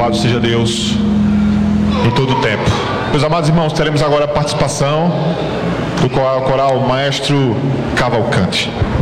Louvado seja Deus em todo o tempo. Meus amados irmãos, teremos agora a participação do coral Maestro Cavalcante.